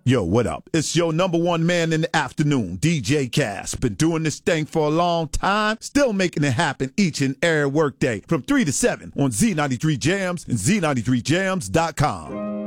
Yo, what up? It's your number one man in the afternoon, DJ Cass. Been doing this thing for a long time, still making it happen each and every workday from 3 to 7 on Z93 Jams and Z93Jams.com.